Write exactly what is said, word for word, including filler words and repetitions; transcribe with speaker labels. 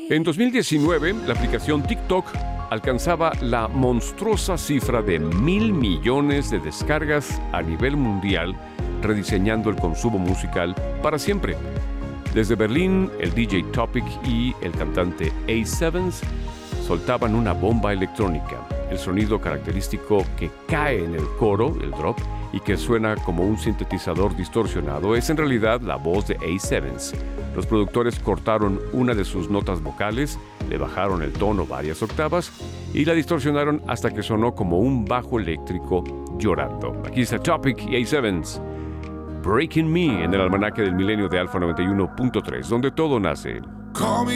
Speaker 1: En dos mil diecinueve, la aplicación TikTok alcanzaba la monstruosa cifra de mil millones de descargas a nivel mundial, rediseñando el consumo musical para siempre. Desde Berlín, el D J Topic y el cantante A siete soltaban una bomba electrónica, el sonido característico que cae en el coro, el drop, y que suena como un sintetizador distorsionado, es en realidad la voz de A siete. Los productores cortaron una de sus notas vocales, le bajaron el tono varias octavas y la distorsionaron hasta que sonó como un bajo eléctrico llorando. Aquí está Topic y A siete. Breaking Me en el almanaque del milenio de Alfa noventa y uno punto tres, donde todo nace.
Speaker 2: Call me